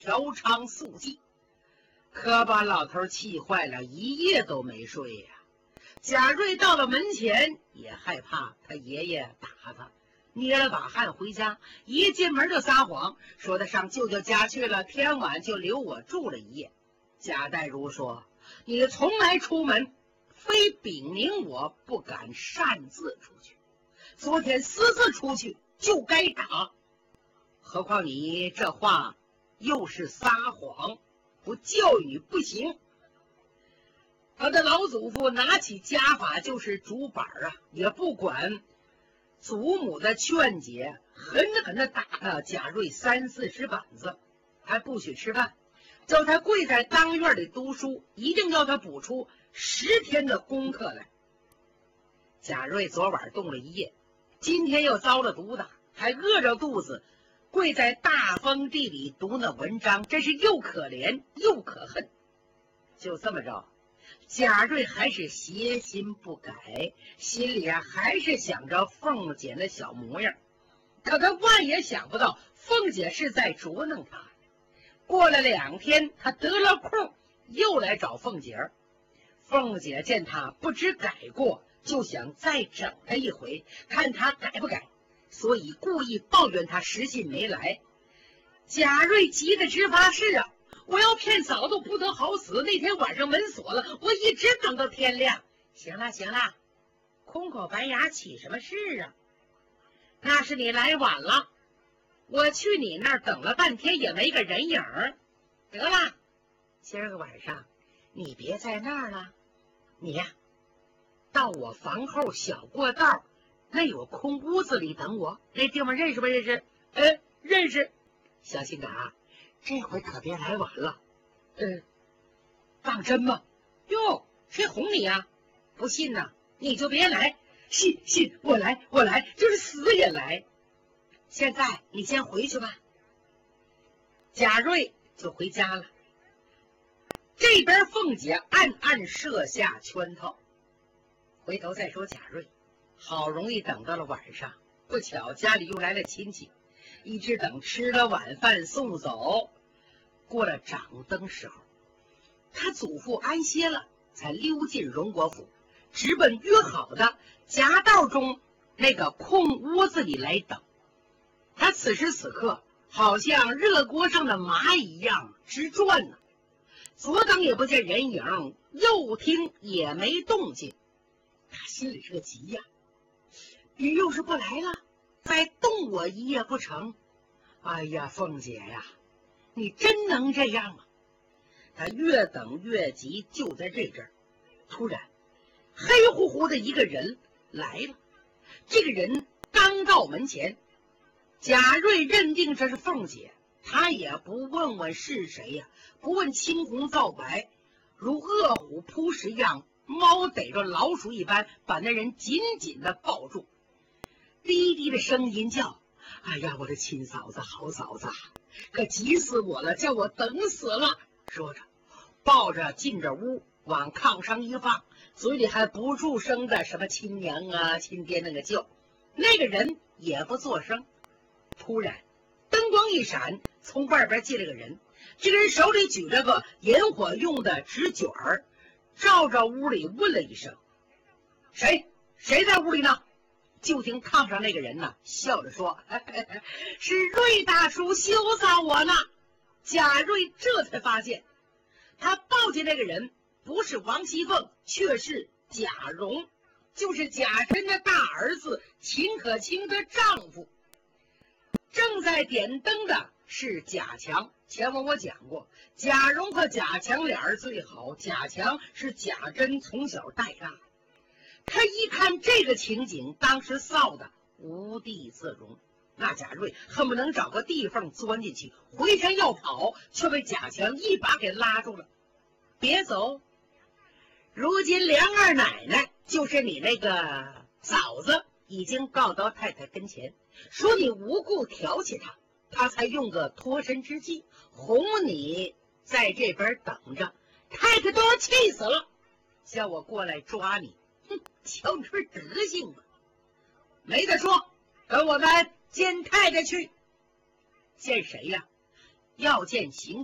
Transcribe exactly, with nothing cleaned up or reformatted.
调娼宿妓，可把老头气坏了，一夜都没睡呀。贾瑞到了门前，也害怕他爷爷打他，捏了把汗回家，一进门就撒谎，说他上舅舅家去了，天晚就留我住了一夜。贾代儒说：“你从来出门，非禀明我，不敢擅自出去。昨天私自出去，就该打。何况你这话又是撒谎，不教育不行。”他的老祖父拿起家法就是竹板啊，也不管祖母的劝解，狠狠地打了贾瑞三四十板子，还不许吃饭，叫他跪在当院里读书，一定要他补出十天的功课来。贾瑞昨晚冻了一夜，今天又遭了毒打，还饿着肚子跪在大风地里读那文章，真是又可怜又可恨。就这么着，贾瑞还是邪心不改，心里啊还是想着凤姐那小模样，可他万也想不到凤姐是在捉弄他。过了两天，他得了空又来找凤姐儿。凤姐见他不知改过，就想再整他一回，看他改不改，所以故意抱怨他时信没来。贾瑞急得直发誓啊，我要骗嫂子不得好死，那天晚上门锁了，我一直等到天亮。行了行了，空口白牙起什么事啊？那是你来晚了，我去你那儿等了半天也没个人影儿。得了，今儿个晚上你别在那儿了，你呀到我房后小过道那有空屋子里等我，那地方认识不认识？哎，认识。小心点啊，这回可别来晚了。嗯，当真吗？哟，谁哄你呀？不信呐，你就别来。信信，我来我来，就是死也来。现在你先回去吧。贾瑞就回家了。这边凤姐暗暗设下圈套。回头再说贾瑞，好容易等到了晚上，不巧家里又来了亲戚，一直等吃了晚饭送走，过了掌灯时候，他祖父安歇了，才溜进荣国府，直奔约好的夹道中那个空屋子里来等。他此时此刻好像热锅上的蚂蚁一样直转呢，左等也不见人影，右听也没动静，他心里是个急呀，你又是不来了，再冻我一夜不成？哎呀，凤姐呀，你真能这样吗？他越等越急，就在这阵儿，突然黑乎乎的一个人来了。这个人刚到门前，贾瑞认定这是凤姐，他也不问问是谁呀，不问青红皂白，如饿虎扑食一样，猫逮着老鼠一般，把那人紧紧地抱住，低低的声音叫：“哎呀，我的亲嫂子，好嫂子，可急死我了，叫我等死了。”说着，抱着进着屋，往炕上一放，嘴里还不住声的什么亲娘啊、亲爹那个叫。那个人也不作声。突然，灯光一闪，从外边进来个人。这个人手里举着个引火用的纸卷儿，照着屋里问了一声：“谁？谁在屋里呢？”就听炕上那个人呢，笑着说：“是瑞大叔羞臊我呢。”贾瑞这才发现，他抱进那个人不是王熙凤，却是贾蓉，就是贾珍的大儿子秦可卿的丈夫。正在点灯的是贾强，前文我讲过，贾蓉和贾强俩人最好，贾强是贾珍从小带大。他一看这个情景，当时臊得无地自容。那贾瑞恨不能找个地缝钻进去，回身要跑，却被贾强一把给拉住了。别走，如今梁二奶奶就是你那个嫂子，已经告到太太跟前，说你无故调戏她，她才用个脱身之计哄你在这边等着，太太都要气死了，叫我过来抓你。哼，瞧你这德行吧！没得说，跟我们见太太去。见谁呀？ 要见秦